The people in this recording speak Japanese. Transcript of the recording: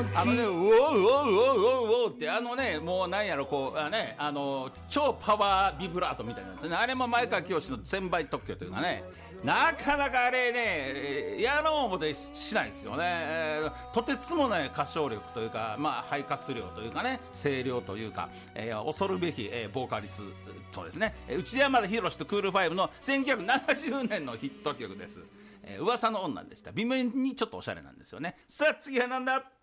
ね、うおうおうおうおうってもうなんやろこう超パワービブラートみたいなやつね。あれも前川清の1000倍特許というかね、なかなかあれねやろう思ってしないですよね。とてつもない歌唱力というか、肺活量というかね、声量というか、恐るべき、ボーカリストですね。内山田博とクールファイブの1970年のヒット曲です。噂の女でした。微妙にちょっとおしゃれなんですよね。さあ次はなんだ。